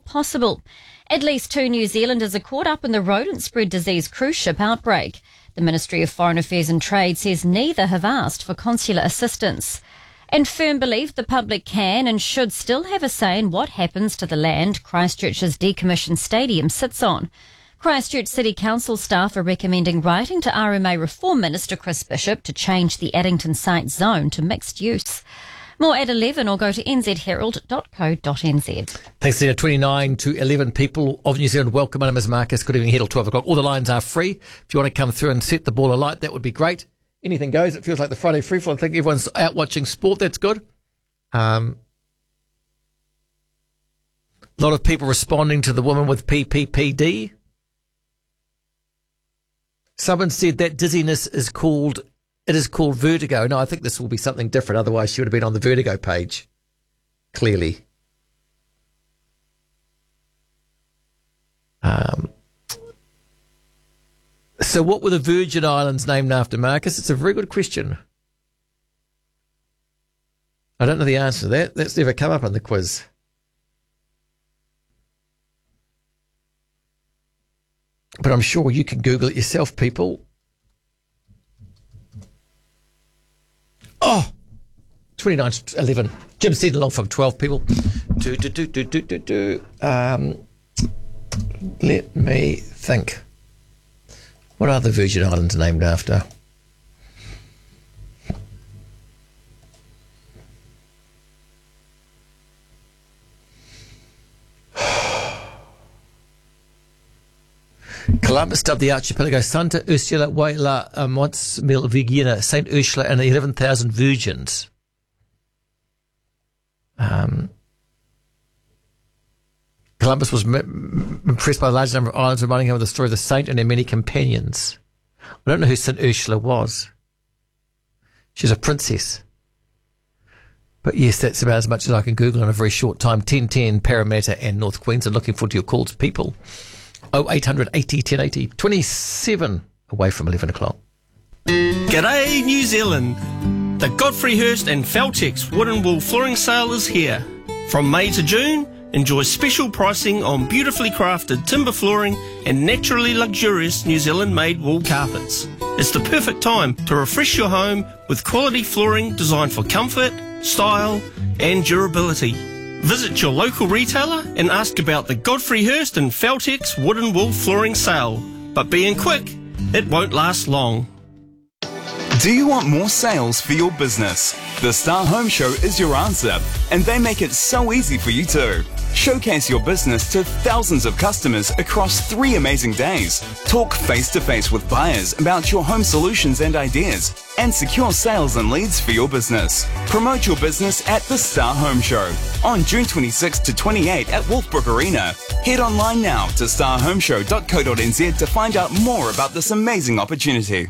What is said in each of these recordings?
possible. At least 2 New Zealanders are caught up in the rodent spread disease cruise ship outbreak. The Ministry of Foreign Affairs and Trade says neither have asked for consular assistance. And firm belief the public can and should still have a say in what happens to the land Christchurch's decommissioned stadium sits on. Christchurch City Council staff are recommending writing to RMA Reform Minister Chris Bishop to change the Addington site zone to mixed use. More at 11 or go to nzherald.co.nz. Thanks, Nina. 29 to 11 people of New Zealand. Welcome. My name is Marcus. Good evening here till 12 o'clock. All the lines are free. If you want to come through and set the ball alight, that would be great. Anything goes. It feels like the Friday free fall. I think everyone's out watching sport. That's good. A lot of people responding to the woman with PPPD. Someone said that dizziness is called vertigo. No, I think this will be something different. Otherwise, she would have been on the vertigo page. Clearly. So what were the Virgin Islands named after, Marcus? It's a very good question. I don't know the answer to that. That's never come up on the quiz. But I'm sure you can Google it yourself, people. Oh, 29 to 11. Jim said along from 12 people. Let me think. What are the Virgin Islands named after? Columbus dubbed the archipelago Santa Ursula Waila Mons Mil Vigina, St. Ursula and the 11,000 Virgins. Columbus was impressed by the large number of islands, reminding him of the story of the saint and her many companions. I don't know who St. Ursula was. She's a princess. But yes, that's about as much as I can Google in a very short time. 1010 Parramatta and North Queensland. Looking forward to your calls, people. 0800 80 1080. 27 away from 11 o'clock. G'day, New Zealand. The Godfrey Hirst and Feltex Wood and Wool Flooring Sale is here. From May to June, enjoy special pricing on beautifully crafted timber flooring and naturally luxurious New Zealand-made wool carpets. It's the perfect time to refresh your home with quality flooring designed for comfort, style and durability. Visit your local retailer and ask about the Godfrey Hirst and Feltex Wood and Wool Flooring Sale. But being quick, it won't last long. Do you want more sales for your business? The Star Home Show is your answer, and they make it so easy for you too. Showcase your business to thousands of customers across 3 amazing days. Talk face-to-face with buyers about your home solutions and ideas, and secure sales and leads for your business. Promote your business at the Star Home Show on June 26 to 28 at Wolfbrook Arena. Head online now to starhomeshow.co.nz to find out more about this amazing opportunity.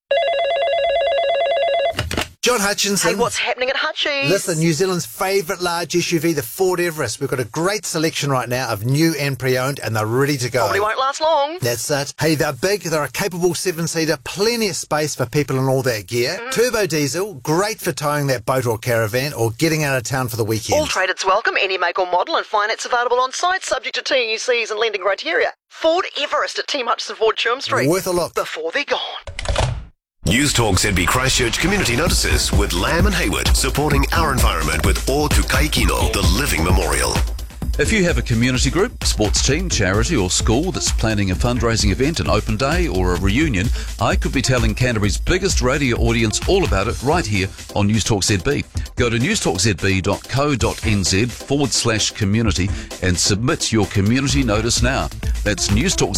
John Hutchinson. Hey, what's happening at Hutchies? Listen, New Zealand's favourite large SUV, the Ford Everest. We've got a great selection right now of new and pre-owned, and they're ready to go. Probably won't last long. That's it. Hey, they're big, they're a capable 7-seater, plenty of space for people and all that gear. Turbo diesel, great for towing that boat or caravan or getting out of town for the weekend. All traders welcome, any make or model, and finance available on site, subject to TUCs and lending criteria. Ford Everest at Team Hutchinson Ford, Churm Street. Worth a look. Before they're gone. News Talk ZB Christchurch Community Notices with Lamb and Hayward, supporting our environment with O Tukai Kino, the Living Memorial. If you have a community group, sports team, charity or school that's planning a fundraising event, an open day or a reunion, I could be telling Canterbury's biggest radio audience all about it right here on News Talk ZB. Go to newstalkzb.co.nz/community and submit your community notice now. That's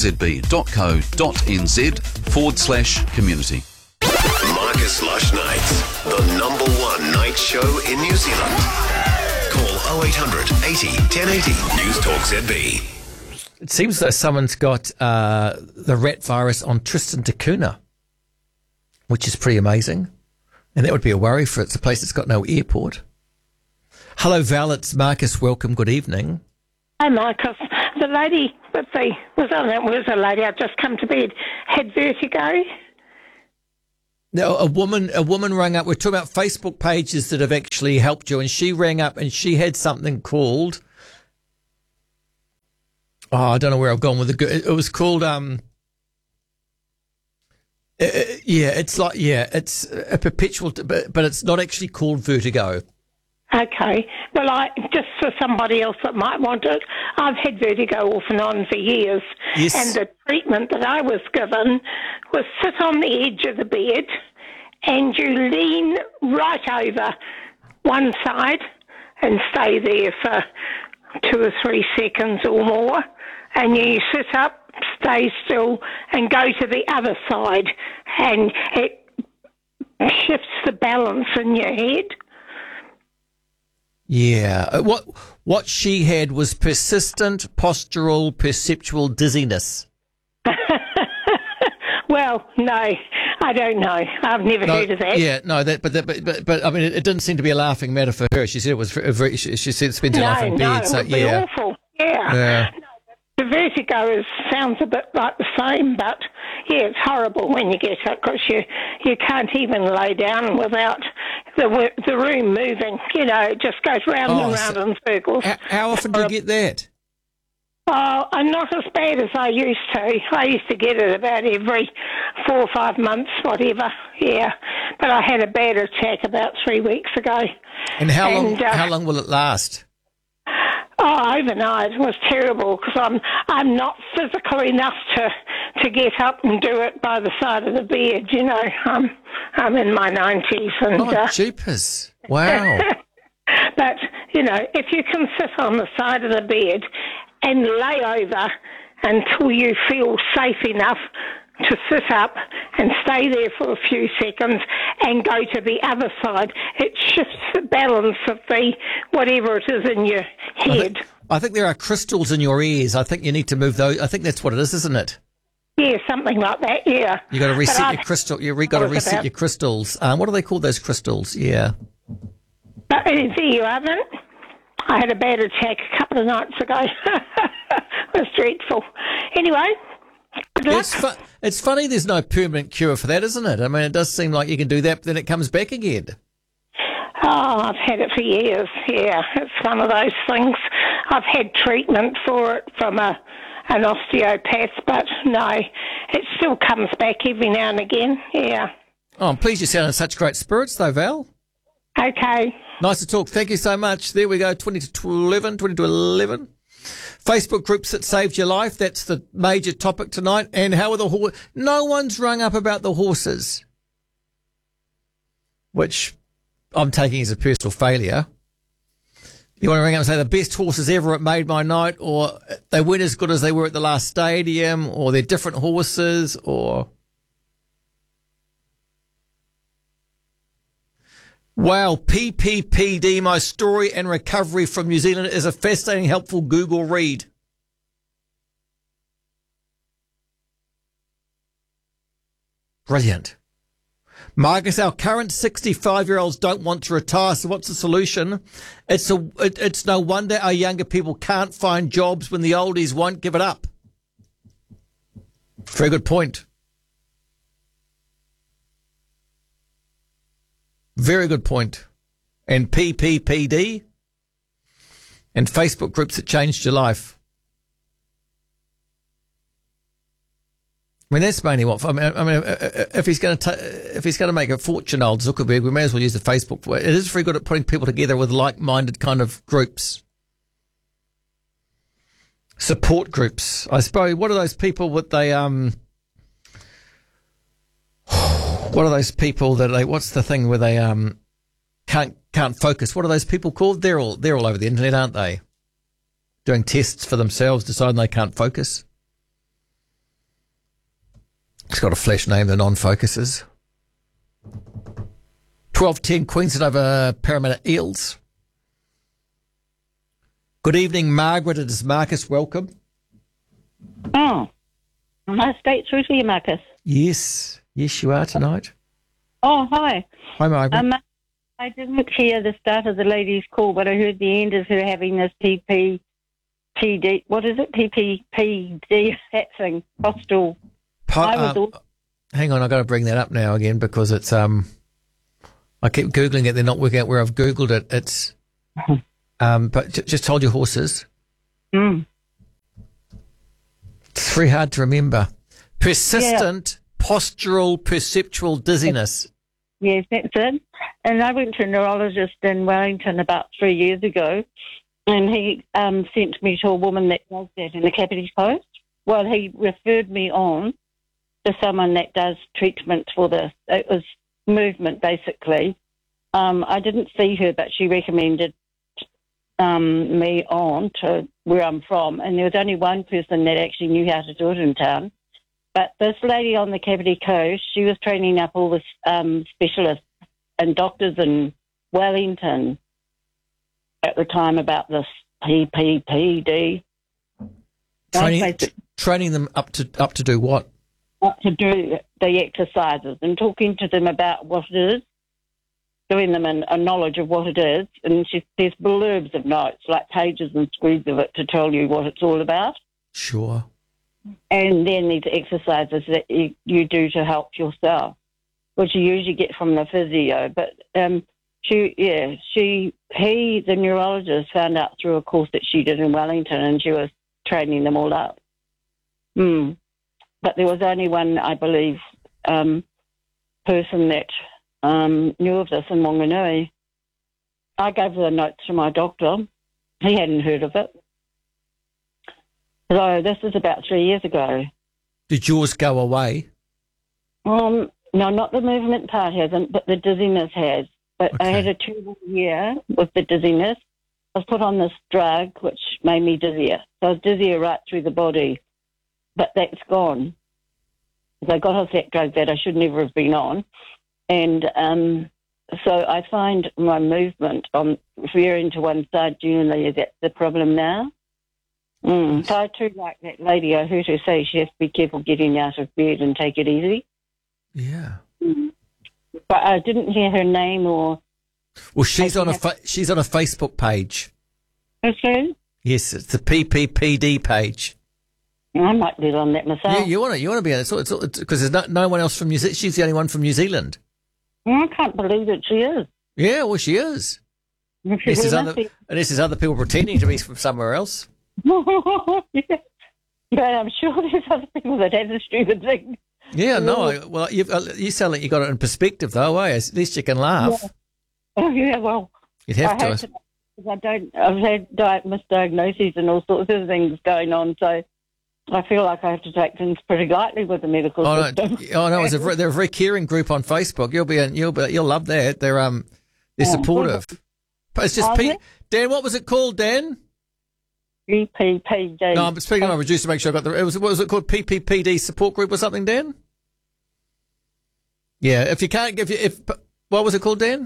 newstalkzb.co.nz/community. Marcus Lush Nights, the #1 night show in New Zealand. Call 0800 80 1080 News Talk ZB. It seems that someone's got the rat virus on Tristan da Cunha, which is pretty amazing. And that would be a worry for it's a place that's got no airport. Hello, Val. It's Marcus. Welcome. Good evening. Hi, Marcus. The lady with the was a lady. I've just come to bed. Had vertigo. No, a woman rang up. We're talking about Facebook pages that have actually helped you, and she rang up and she had something called I don't know where I've gone with it. It was called, it's a perpetual, but it's not actually called vertigo. Okay. Well, just for somebody else that might want it, I've had vertigo off and on for years. Yes. And the treatment that I was given was sit on the edge of the bed and you lean right over one side and stay there for 2 or 3 seconds or more. And you sit up, stay still, and go to the other side. And it shifts the balance in your head. Yeah. What she had was persistent postural perceptual dizziness. Well, no, I don't know. I've never heard of that. Yeah, no, but I mean, it didn't seem to be a laughing matter for her. She said it was very. She said spends her life in bed. So it would be awful. Yeah. The vertigo sounds a bit like the same, but yeah, it's horrible when you get it because you can't even lay down without the room moving. You know, it just goes round and round in circles. How often do you get that? Oh, I'm not as bad as I used to. I used to get it about every 4 or 5 months, whatever. Yeah, but I had a bad attack about 3 weeks ago. And how long will it last? Oh, overnight. It was terrible because I'm not physical enough to get up and do it by the side of the bed. You know, I'm in my 90s and. Jeepers! Wow. But you know, if you can sit on the side of the bed and lay over until you feel safe enough to sit up and stay there for a few seconds and go to the other side, it shifts the balance of the whatever it is in your head. I think there are crystals in your ears. I think you need to move those. I think that's what it is, isn't it? Yeah, something like that, yeah. You got to reset your crystal. You've got to reset your crystals. What do they call those crystals? Yeah. But there you are, then. I had a bad attack a couple of nights ago. It was dreadful. Anyway, good luck. It's funny there's no permanent cure for that, isn't it? I mean, it does seem like you can do that, but then it comes back again. Oh, I've had it for years, yeah. It's one of those things. I've had treatment for it from an osteopath, but no, it still comes back every now and again, yeah. Oh, I'm pleased you sound in such great spirits, though, Val. Okay. Nice to talk. Thank you so much. There we go, 20 to 11. Facebook groups that saved your life. That's the major topic tonight. And how are the horses? No one's rung up about the horses, which I'm taking as a personal failure. You want to ring up and say the best horses ever, it made my night, or they weren't as good as they were at the last stadium, or they're different horses, or... Wow, PPPD, my story and recovery from New Zealand is a fascinating, helpful Google read. Brilliant. Marcus, our current 65-year-olds don't want to retire, so what's the solution? It's no wonder our younger people can't find jobs when the oldies won't give it up. Very good point. Very good point. And PPPD and Facebook groups that changed your life. I mean, that's mainly what. I mean, if he's going to make a fortune, old Zuckerberg, we may as well use the Facebook for it. It is very good at putting people together with like-minded kind of groups, support groups. I suppose. What are those people with they What are those people that they? What's the thing where they can't focus? What are those people called? They're all over the internet, aren't they? Doing tests for themselves, deciding they can't focus. It's got a flash name, the non-focusers. 12-10 Queensland over Parramatta Eels. Good evening, Margaret. It is Marcus. Welcome. Oh, nice straight through to you, Marcus. Yes, you are tonight. Oh, hi. Hi, Margaret. I didn't hear the start of the ladies' call, but I heard the end is her having this PPPD. What is it? PPPD, that thing, hostel. Hang on, I've got to bring that up now again because it's I keep Googling it. They're not working out where I've Googled it. It's but just hold your horses. very hard to remember. Persistent postural perceptual dizziness. Yes, that's it. And I went to a neurologist in Wellington about 3 years ago, and he sent me to a woman that does that in the Kapiti Coast. Well, he referred me on to someone that does treatment for this. It was movement, basically. I didn't see her, but she recommended me on to where I'm from, and there was only one person that actually knew how to do it in town. But this lady on the Kapiti Coast, she was training up all the specialists and doctors in Wellington at the time about this PPPD. Training them up to do what? Up to do the exercises and talking to them about what it is, giving them a knowledge of what it is. And there's blurbs of notes, like pages and squeeze of it to tell you what it's all about. Sure. And then these exercises that you do to help yourself, which you usually get from the physio. But the neurologist found out through a course that she did in Wellington, and she was training them all up. But there was only one, I believe, person that knew of this in Wanganui. I gave the notes to my doctor. He hadn't heard of it. So this is about 3 years ago. Did yours go away? No, not the movement part hasn't, but the dizziness has. But Okay. I had a terrible year with the dizziness. I was put on this drug which made me dizzier. So I was dizzier right through the body. But that's gone. I got off that drug that I should never have been on. And so I find my movement on veering to one side generally, that's the problem now. So I too like that lady. I heard her say she has to be careful getting out of bed and take it easy. Yeah. But I didn't hear her name or... Well, she's on a Facebook page. Okay. Yes, it's the PPPD page. I might be on that myself. Yeah, you want to be on it because there's no one else from New Zealand. She's the only one from New Zealand. I can't believe that she is. Yeah, well, she is. Unless there's other people pretending to be from somewhere else. Yeah. But I'm sure there's other people that have the stupid thing. Yeah, no. Well, you sound like you got it in perspective, though, eh? At least you can laugh. Yeah. Oh, yeah, well. You'd have to. I've had misdiagnoses and all sorts of things going on, so I feel like I have to take things pretty lightly with the medical system. No, they're a very caring group on Facebook. You'll love that. They're supportive. But it's just Dan. What was it called, Dan? PPPD. No, I'm speaking to my producer to make sure I got what was it called? PPPD support group or something, Dan? Yeah. If you can't what was it called, Dan?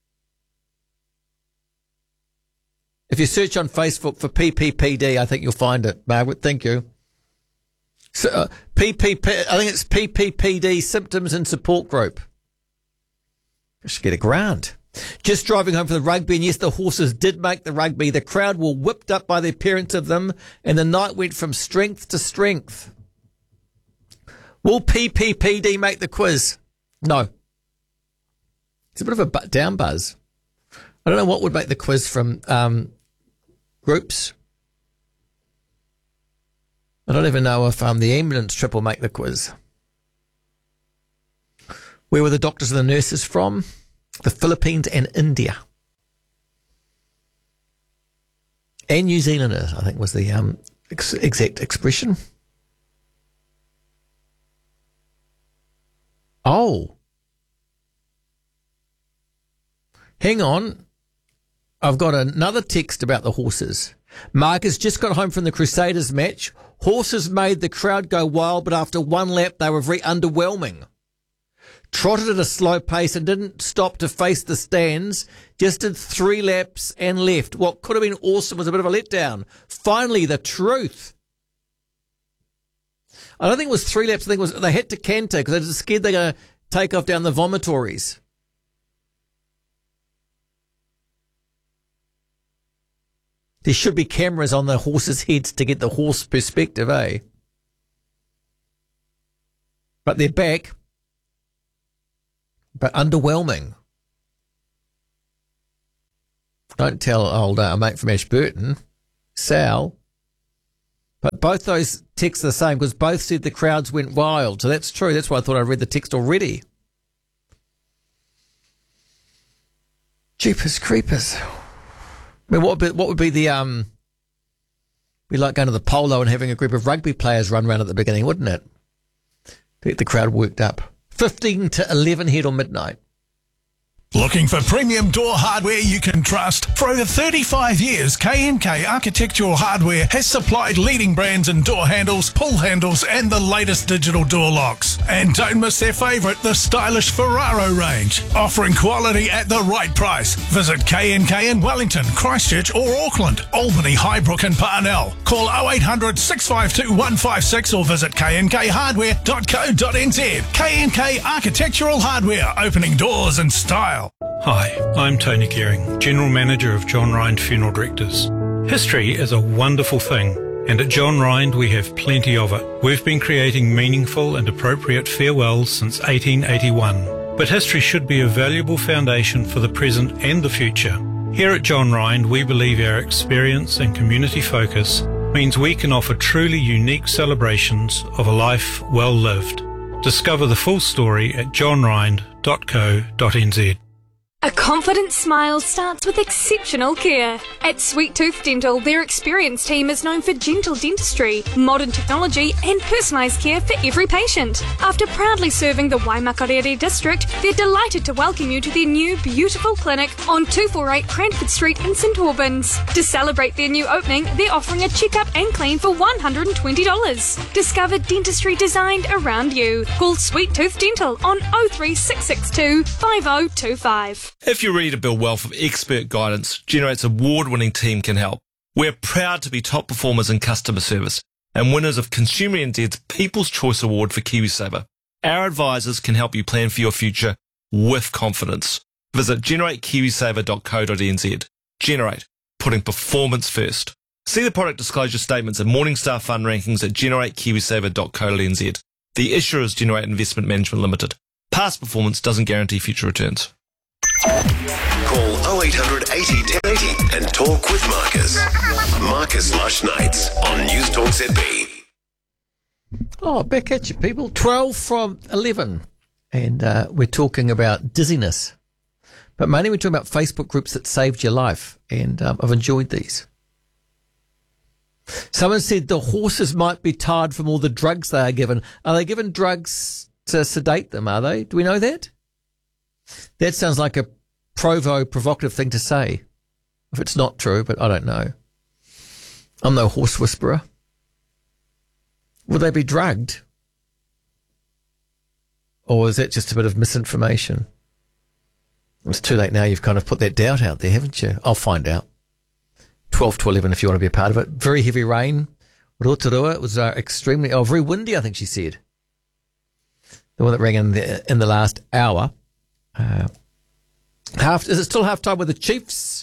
If you search on Facebook for PPPD, I think you'll find it, Margaret. Thank you. So, I think it's PPPD Symptoms and Support Group. I should get a grant. Just driving home from the rugby, and yes, the horses did make the rugby. The crowd were whipped up by the appearance of them, and the night went from strength to strength. Will PPPD make the quiz? No. It's a bit of a down buzz. I don't know what would make the quiz from groups. I don't even know if the ambulance trip will make the quiz. Where were the doctors and the nurses from? The Philippines and India. And New Zealanders, I think was the exact expression. Oh. Hang on. I've got another text about the horses. Mark has just got home from the Crusaders match. Horses made the crowd go wild, but after one lap, they were very underwhelming. Trotted at a slow pace and didn't stop to face the stands. Just did 3 laps and left. What could have been awesome was a bit of a letdown. Finally, the truth. I don't think it was 3 laps. I think it was they had to canter because they were scared they're going to take off down the vomitories. There should be cameras on the horses' heads to get the horse perspective, eh? But they're back. But underwhelming. Don't tell old mate from Ashburton, Sal. But both those texts are the same because both said the crowds went wild. So that's true. That's why I thought I read the text already. Jeepers creepers. I mean, what would be the be like going to the polo and having a group of rugby players run around at the beginning, wouldn't it? Get the crowd worked up. 15 to 11 here till midnight. Looking for premium door hardware you can trust? For over 35 years, K&K Architectural Hardware has supplied leading brands in door handles, pull handles and the latest digital door locks. And don't miss their favourite, the stylish Ferraro range. Offering quality at the right price. Visit K&K in Wellington, Christchurch or Auckland, Albany, Highbrook and Parnell. Call 0800 652 156 or visit knkhardware.co.nz. K&K Architectural Hardware, opening doors in style. Hi, I'm Tony Gearing, General Manager of John Rind Funeral Directors. History is a wonderful thing, and at John Rind we have plenty of it. We've been creating meaningful and appropriate farewells since 1881, but history should be a valuable foundation for the present and the future. Here at John Rind, we believe our experience and community focus means we can offer truly unique celebrations of a life well lived. Discover the full story at johnrind.co.nz. A confident smile starts with exceptional care. At Sweet Tooth Dental, their experienced team is known for gentle dentistry, modern technology and personalised care for every patient. After proudly serving the Waimakarere district, they're delighted to welcome you to their new beautiful clinic on 248 Cranford Street in St Albans. To celebrate their new opening, they're offering a checkup and clean for $120. Discover dentistry designed around you. Call Sweet Tooth Dental on 03662 5025. If you're ready to build wealth with expert guidance, Generate's award-winning team can help. We're proud to be top performers in customer service and winners of Consumer NZ's People's Choice Award for KiwiSaver. Our advisors can help you plan for your future with confidence. Visit generatekiwisaver.co.nz. Generate, putting performance first. See the product disclosure statements and Morningstar fund rankings at generatekiwisaver.co.nz. The issuer is Generate Investment Management Limited. Past performance doesn't guarantee future returns. Call 0800 80 1080 and talk with Marcus. Marcus Lush Nights on News Talk ZB. Oh, back at you, people. 12 from 11. And we're talking about dizziness. But mainly we're talking about Facebook groups that saved your life. And I've enjoyed these. Someone said the horses might be tired from all the drugs they are given. Are they given drugs to sedate them, are they? Do we know that? That sounds like a provocative thing to say. If it's not true, but I don't know. I'm no horse whisperer. Will they be drugged? Or is that just a bit of misinformation? It's too late now. You've kind of put that doubt out there, haven't you? I'll find out. 12 to 11 if you want to be a part of it. Very heavy rain. Rotorua, it was very windy, I think she said. The one that rang in the last hour. Is it still half time with the Chiefs?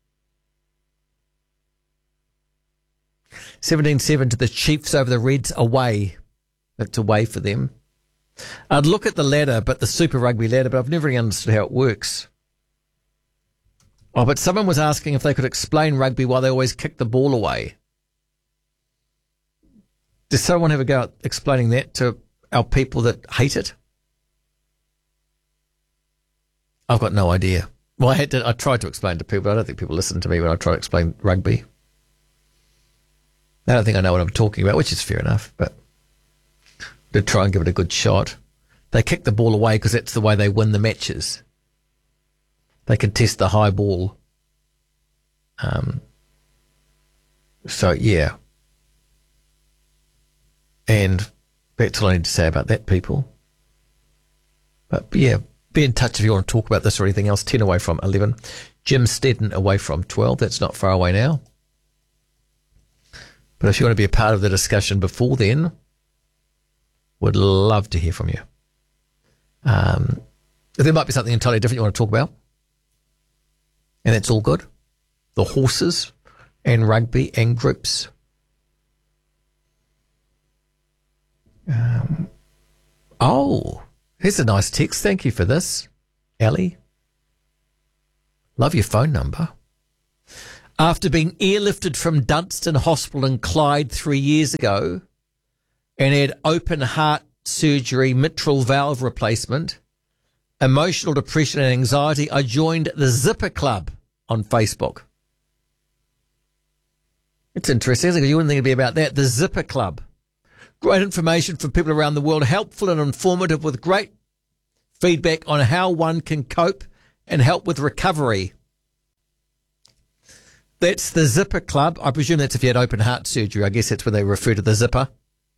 17-7 to the Chiefs over the Reds away. That's away for them. I'd look at the ladder, but the Super Rugby ladder, but I've never really understood how it works. Oh, but someone was asking if they could explain rugby why they always kick the ball away. Does someone have a go at explaining that to our people that hate it? I've got no idea. Well, I tried to explain to people, but I don't think people listen to me when I try to explain rugby. I don't think I know what I'm talking about, which is fair enough, but I did try and give it a good shot. They kick the ball away because that's the way they win the matches. They contest the high ball. So, yeah. And that's all I need to say about that, people. But, yeah. Be in touch if you want to talk about this or anything else. 10 away from 11. Jim Steddon away from 12. That's not far away now. But if you want to be a part of the discussion before then, would love to hear from you. There might be something entirely different you want to talk about. And that's all good. The horses and rugby and groups. Here's a nice text. Thank you for this, Ellie. Love your phone number. After being airlifted from Dunstan Hospital in Clyde 3 years ago, and had open heart surgery, mitral valve replacement, emotional depression and anxiety, I joined the Zipper Club on Facebook. It's interesting, isn't it? You wouldn't think it'd be about that. The Zipper Club. Great information from people around the world, helpful and informative with great feedback on how one can cope and help with recovery. That's the Zipper Club. I presume that's if you had open heart surgery. I guess that's when they refer to the zipper.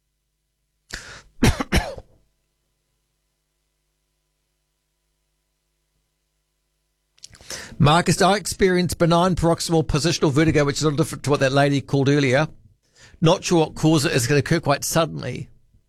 Marcus, I experienced benign paroxysmal positional vertigo, which is a little different to what that lady called earlier. Not sure what caused it. It's going to occur quite suddenly.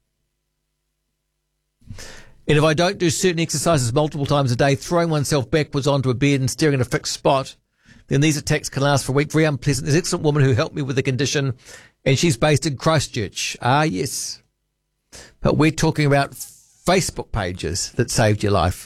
And if I don't do certain exercises multiple times a day, throwing oneself backwards onto a bed and staring at a fixed spot, then these attacks can last for a week. Very unpleasant. There's an excellent woman who helped me with the condition, and she's based in Christchurch. Ah, yes. But we're talking about Facebook pages that saved your life.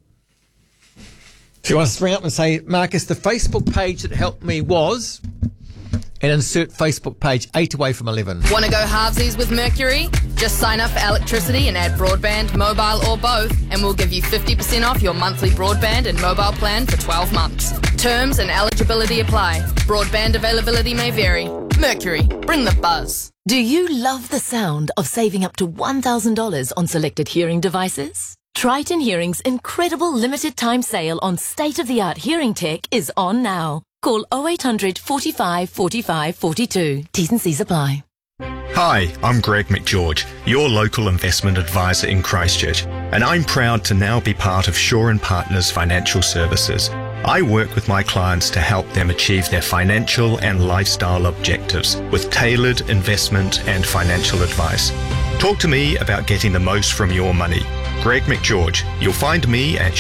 She wants to ring up and say, Marcus, the Facebook page that helped me was, and insert Facebook page 8 away from 11. Want to go halvesies with Mercury? Just sign up for electricity and add broadband, mobile or both, and we'll give you 50% off your monthly broadband and mobile plan for 12 months. Terms and eligibility apply. Broadband availability may vary. Mercury, bring the buzz. Do you love the sound of saving up to $1,000 on selected hearing devices? Triton Hearing's incredible limited time sale on state-of-the-art hearing tech is on now. Call 0800 45 45 42. T's and C's apply. Hi, I'm Greg McGeorge, your local investment advisor in Christchurch, and I'm proud to now be part of Shaw & Partners Financial Services. I work with my clients to help them achieve their financial and lifestyle objectives with tailored investment and financial advice. Talk to me about getting the most from your money. Greg McGeorge. You'll find me at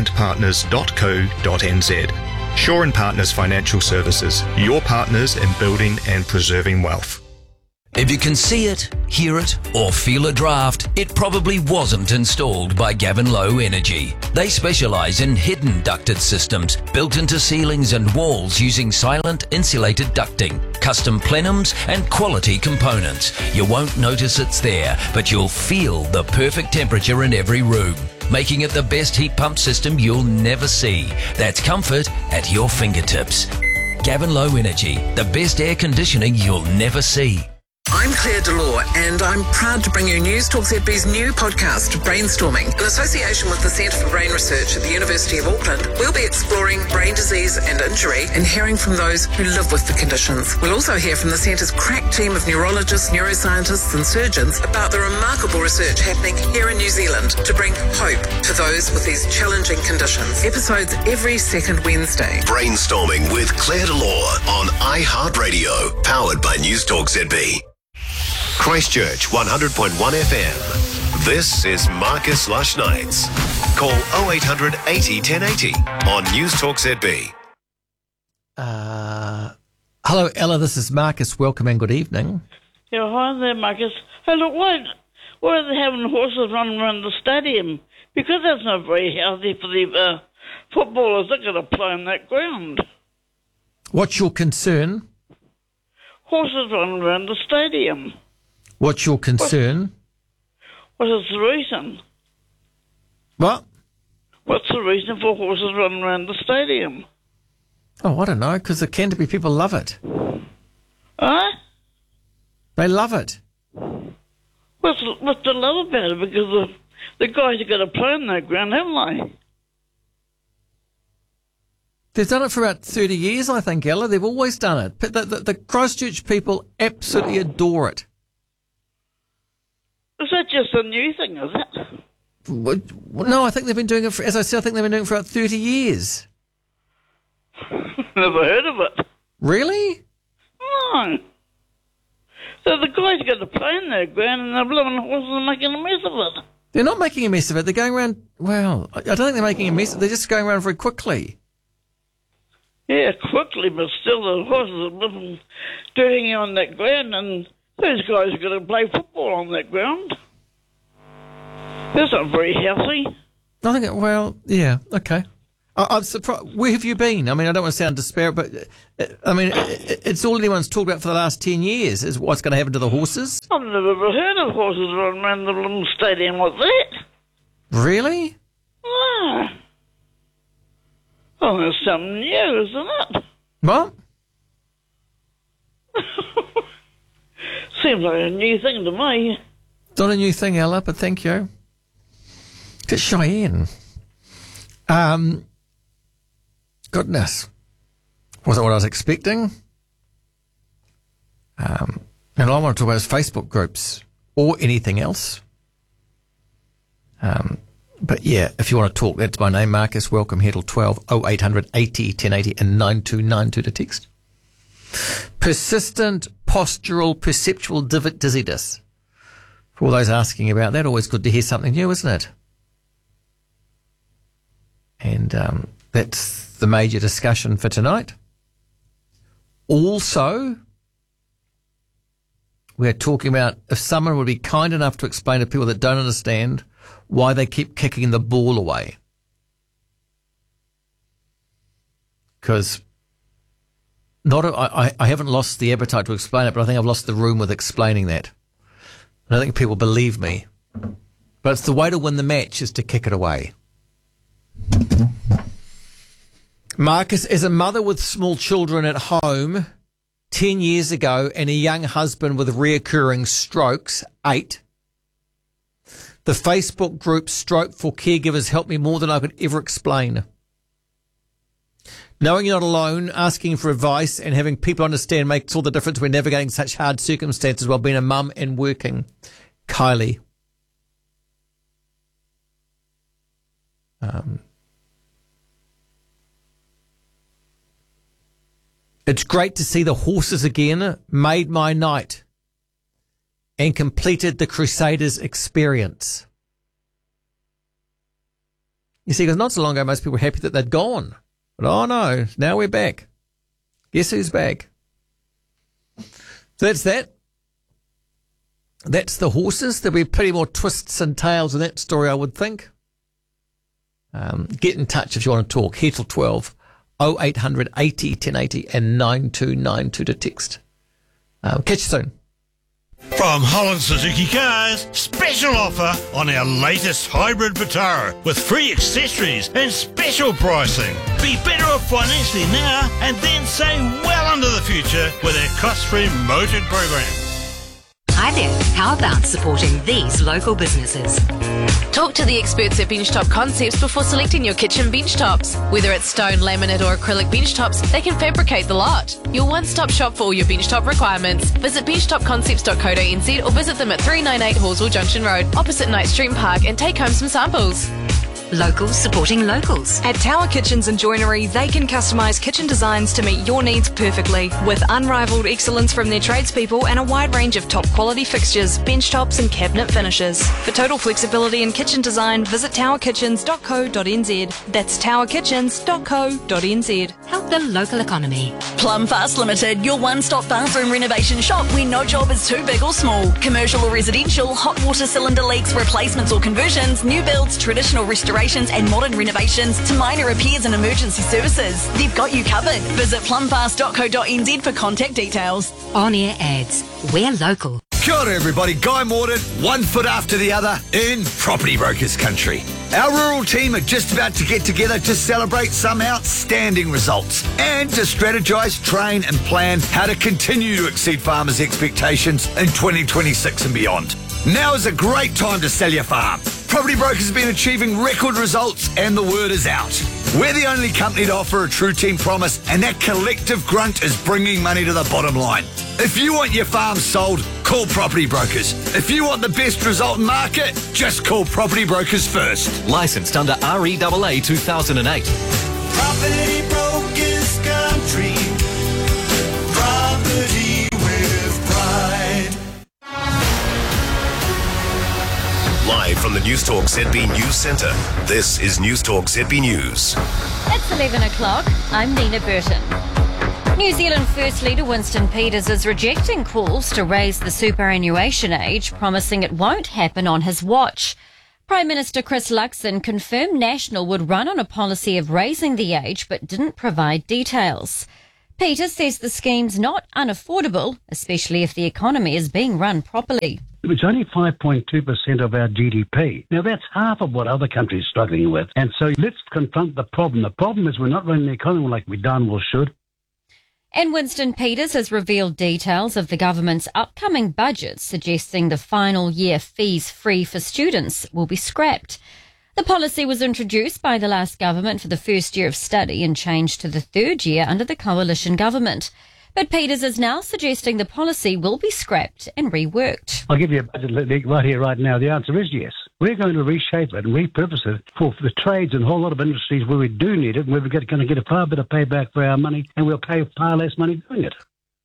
shawandpartners.co.nz. Shaw & Partners Financial Services, your partners in building and preserving wealth. If you can see it, hear it, or feel a draft, it probably wasn't installed by Gavin Low Energy. They specialise in hidden ducted systems built into ceilings and walls using silent insulated ducting, custom plenums and quality components. You won't notice it's there, but you'll feel the perfect temperature in every room, making it the best heat pump system you'll never see. That's comfort at your fingertips. Gavin Low Energy, the best air conditioning you'll never see. I'm Claire Delore, and I'm proud to bring you News Talk ZB's new podcast, Brainstorming. In association with the Centre for Brain Research at the University of Auckland, we'll be exploring brain disease and injury and hearing from those who live with the conditions. We'll also hear from the Centre's crack team of neurologists, neuroscientists and surgeons about the remarkable research happening here in New Zealand to bring hope to those with these challenging conditions. Episodes every second Wednesday. Brainstorming with Claire Delore on iHeartRadio, powered by News Talk ZB. Christchurch 100.1 FM. This is Marcus Lush Nights. Call 0800 80 1080 on News Talk ZB. Hello, Ella. This is Marcus. Welcome and good evening. Yeah, hi there, Marcus. Hey, look, why are they having horses running around the stadium? Because that's not very healthy for the footballers that are going to play on that ground. What's your concern? Horses running around the stadium. What's your concern? What is the reason? What? What's the reason for horses running around the stadium? Oh, I don't know, because the Canterbury people love it. Huh? They love it. What's the love about it? Because the guys are going to play on that ground, haven't they? They've done it for about 30 years, I think, Ella. They've always done it. The Christchurch people absolutely adore it. Is that just a new thing, is it? No, I think they've been doing it, as I said, I think they've been doing it for about 30 years. Never heard of it. Really? No. So the guys got to play in their ground and they're blowing horses and making a mess of it. They're not making a mess of it. They're going around, well, I don't think they're making a mess. They're just going around very quickly. Yeah, quickly, but still the horses are living dirty on that ground, and those guys are going to play football on that ground. That's not very healthy. I think, well, yeah, okay. I'm surprised. Where have you been? I mean, I don't want to sound despair, but I mean, it's all anyone's talked about for the last 10 years is what's going to happen to the horses. I've never ever heard of horses running around the little stadium like that. Really? Ah. Oh, that's something new, isn't it? What? Seems like a new thing to me. It's not a new thing, Ella, but thank you. It's Cheyenne. Goodness. Wasn't what I was expecting. And all I want to talk about is Facebook groups or anything else. But yeah, if you want to talk, that's my name, Marcus. Welcome here till 12 0800 80 1080 and 9292 to text. Persistent postural perceptual dizziness. For all those asking about that, always good to hear something new, isn't it? And that's the major discussion for tonight. Also, we're talking about if someone would be kind enough to explain to people that don't understand why they keep kicking the ball away. Because I haven't lost the appetite to explain it, but I think I've lost the room with explaining that. I don't think people believe me. But it's the way to win the match is to kick it away. Marcus, as a mother with small children at home 10 years ago and a young husband with reoccurring strokes, 8, the Facebook group Stroke for Caregivers helped me more than I could ever explain. Knowing you're not alone, asking for advice and having people understand makes all the difference when navigating such hard circumstances while being a mum and working. Kylie. It's great to see the horses again. Made my night and completed the Crusaders experience. You see, because not so long ago, most people were happy that they'd gone. But oh no, now we're back. Guess who's back? So that's that. That's the horses. There'll be plenty more twists and tales in that story, I would think. Get in touch if you want to talk. Here till 12. 0800 80 1080 and 9292 to text. Catch you soon. From Holland Suzuki Cars, special offer on our latest hybrid Vitara with free accessories and special pricing. Be better off financially now and then say well into the future with our cost-free motored program. Hi there, how about supporting these local businesses? Talk to the experts at Benchtop Concepts before selecting your kitchen bench tops. Whether it's stone, laminate or acrylic bench tops, they can fabricate the lot. Your one-stop shop for all your bench top requirements. Visit benchtopconcepts.co.nz or visit them at 398 Horswell Junction Road, opposite Knight Stream Park, and take home some samples. Locals supporting locals. At Tower Kitchens and Joinery, they can customise kitchen designs to meet your needs perfectly. With unrivaled excellence from their tradespeople and a wide range of top quality fixtures, bench tops and cabinet finishes. For total flexibility in kitchen design, visit towerkitchens.co.nz. That's towerkitchens.co.nz. Help the local economy. Plumfast Limited, your one-stop bathroom renovation shop where no job is too big or small. Commercial or residential, hot water cylinder leaks, replacements or conversions, new builds, traditional restorations and modern renovations to minor repairs and emergency services. They've got you covered. Visit plumfast.co.nz for contact details. On-air ads. We're local. Kia ora everybody, Guy Morden, one foot after the other in Property Brokers Country. Our rural team are just about to get together to celebrate some outstanding results and to strategise, train and plan how to continue to exceed farmers' expectations in 2026 and beyond. Now is a great time to sell your farm. Property Brokers have been achieving record results and the word is out. We're the only company to offer a true team promise and that collective grunt is bringing money to the bottom line. If you want your farm sold, call Property Brokers. If you want the best result in market, just call Property Brokers first. Licensed under REAA 2008. Property Brokers Country. Property with pride. Live from the News Talk ZB News Centre, this is News Talk ZB News. It's 11 o'clock. I'm Nina Burton. New Zealand First Leader Winston Peters is rejecting calls to raise the superannuation age, promising it won't happen on his watch. Prime Minister Chris Luxon confirmed National would run on a policy of raising the age but didn't provide details. Peters says the scheme's not unaffordable, especially if the economy is being run properly. It's only 5.2% of our GDP. Now, that's half of what other countries are struggling with. And so let's confront the problem. The problem is we're not running the economy like we darn well should. And Winston Peters has revealed details of the government's upcoming budget, suggesting the final year fees free for students will be scrapped. The policy was introduced by the last government for the first year of study and changed to the third year under the coalition government. But Peters is now suggesting the policy will be scrapped and reworked. I'll give you a budget right here, right now. The answer is yes. We're going to reshape it and repurpose it for the trades and a whole lot of industries where we do need it, where we're going to get a far better payback for our money, and we'll pay far less money doing it.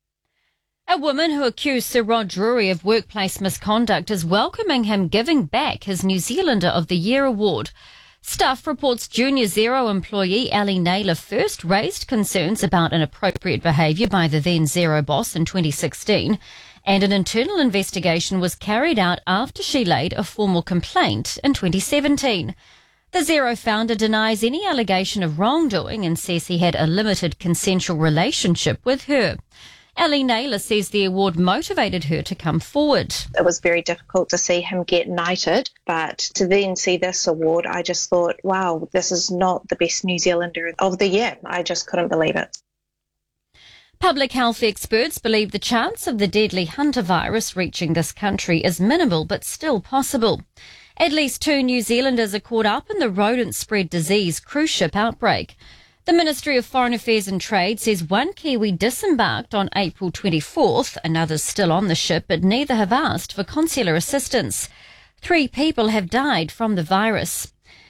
A woman who accused Sir Rod Drury of workplace misconduct is welcoming him giving back his New Zealander of the Year award. Stuff reports Junior Zero employee Ali Naylor first raised concerns about inappropriate behaviour by the then Zero boss in 2016, and an internal investigation was carried out after she laid a formal complaint in 2017. The Zero founder denies any allegation of wrongdoing and says he had a limited consensual relationship with her. Ali Naylor says the award motivated her to come forward. It was very difficult to see him get knighted, but to then see this award, I just thought, wow, this is not the best New Zealander of the year. I just couldn't believe it. Public health experts believe the chance of the deadly Hunter virus reaching this country is minimal but still possible. At least 2 New Zealanders are caught up in the rodent spread disease cruise ship outbreak. The Ministry of Foreign Affairs and Trade says one Kiwi disembarked on April 24th, another's still on the ship, but neither have asked for consular assistance. 3 people have died from the virus.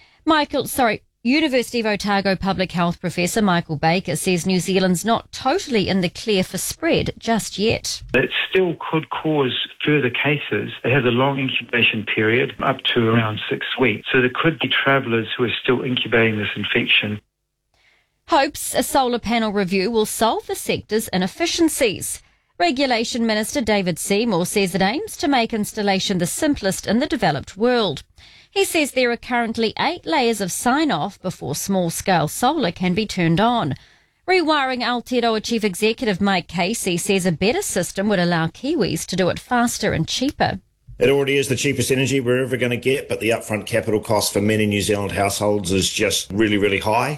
University of Otago public health professor Michael Baker says New Zealand's not totally in the clear for spread just yet. It still could cause further cases. It has a long incubation period, up to around 6 weeks. So there could be travellers who are still incubating this infection. Hopes a solar panel review will solve the sector's inefficiencies. Regulation Minister David Seymour says it aims to make installation the simplest in the developed world. He says there are currently 8 layers of sign-off before small-scale solar can be turned on. Rewiring Aotearoa Chief Executive Mike Casey says a better system would allow Kiwis to do it faster and cheaper. It already is the cheapest energy we're ever going to get, but the upfront capital cost for many New Zealand households is just really, really high.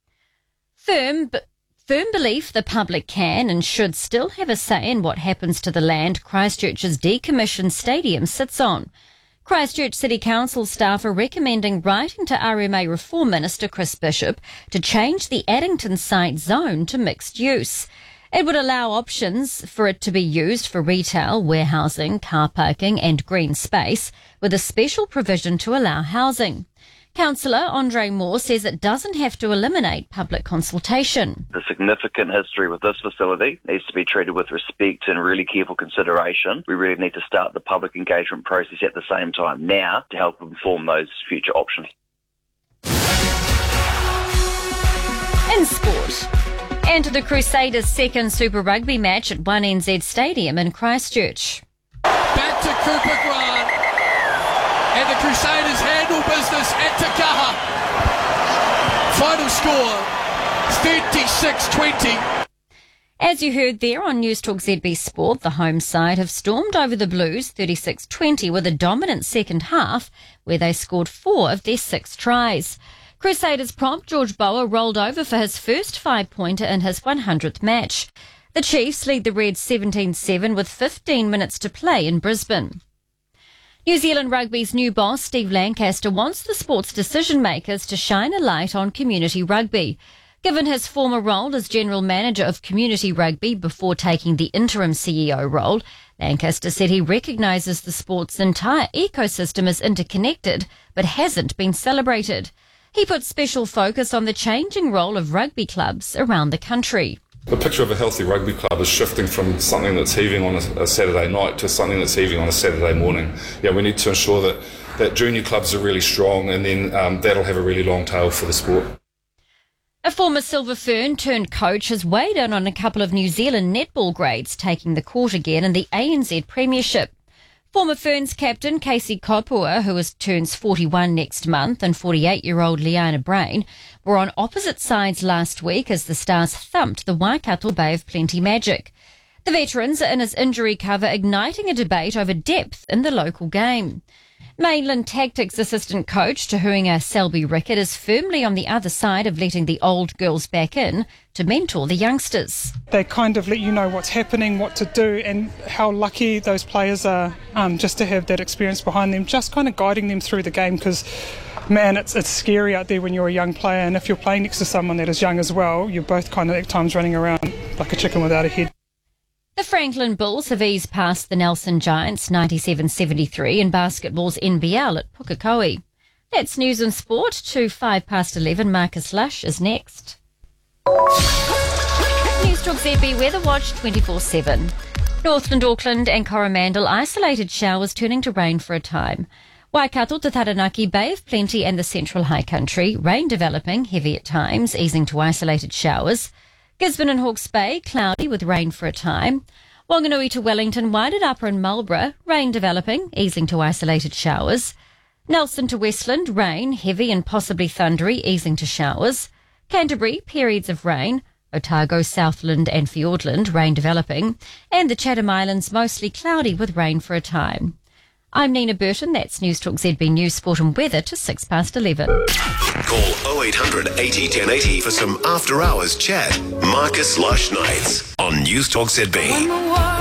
Firm belief the public can and should still have a say in what happens to the land Christchurch's decommissioned stadium sits on. Christchurch City Council staff are recommending writing to RMA Reform Minister Chris Bishop to change the Addington site zone to mixed use. It would allow options for it to be used for retail, warehousing, car parking and green space, with a special provision to allow housing. Councillor Andre Moore says it doesn't have to eliminate public consultation. The significant history with this facility needs to be treated with respect and really careful consideration. We really need to start the public engagement process at the same time now to help inform those future options. In sport, and the Crusaders' second Super Rugby match at 1NZ Stadium in Christchurch. Back to Cooper Grant. And the Crusaders handle business at Te Kaha. Final score, 36-20. As you heard there on News Talk ZB Sport, the home side have stormed over the Blues 36-20 with a dominant second half where they scored 4 of their 6 tries. Crusaders prop George Bower rolled over for his first 5-pointer in his 100th match. The Chiefs lead the Reds 17-7 with 15 minutes to play in Brisbane. New Zealand Rugby's new boss, Steve Lancaster, wants the sport's decision-makers to shine a light on community rugby. Given his former role as General Manager of Community Rugby before taking the interim CEO role, Lancaster said he recognises the sport's entire ecosystem is interconnected but hasn't been celebrated. He put special focus on the changing role of rugby clubs around the country. The picture of a healthy rugby club is shifting from something that's heaving on a Saturday night to something that's heaving on a Saturday morning. Yeah, we need to ensure that junior clubs are really strong, and then that'll have a really long tail for the sport. A former Silver Fern turned coach has weighed in on a couple of New Zealand netball grades taking the court again in the ANZ Premiership. Former Ferns captain Casey Kopua, who turns 41 next month, and 48-year-old Liana Brain were on opposite sides last week as the Stars thumped the Waikato Bay of Plenty Magic. The veterans are in his injury cover, igniting a debate over depth in the local game. Mainland Tactics assistant coach Tahuinga Selby Rickett is firmly on the other side of letting the old girls back in to mentor the youngsters. They kind of let you know what's happening, what to do, and how lucky those players are just to have that experience behind them, just kind of guiding them through the game, because man, it's scary out there when you're a young player, and if you're playing next to someone that is young as well, you're both kind of at times running around like a chicken without a head. The Franklin Bulls have eased past the Nelson Giants 97-73 in basketball's NBL at Pukekohe. That's news and sport to 11:05. Marcus Lush is next. News Talk ZB Weather Watch 24/7. Northland, Auckland and Coromandel isolated showers turning to rain for a time. Waikato to Taranaki, Bay of Plenty and the Central High Country, rain developing, heavy at times, easing to isolated showers. Gisborne and Hawke's Bay, cloudy with rain for a time. Wanganui to Wellington, Wairarapa and Marlborough, rain developing, easing to isolated showers. Nelson to Westland, rain, heavy and possibly thundery, easing to showers. Canterbury, periods of rain. Otago, Southland and Fiordland, rain developing. And the Chatham Islands, mostly cloudy with rain for a time. I'm Nina Burton. That's News Talk ZB News, Sport and Weather to 11:06. Call 0800 80 1080 for some after-hours chat. Marcus Lush Nights on News Talk ZB.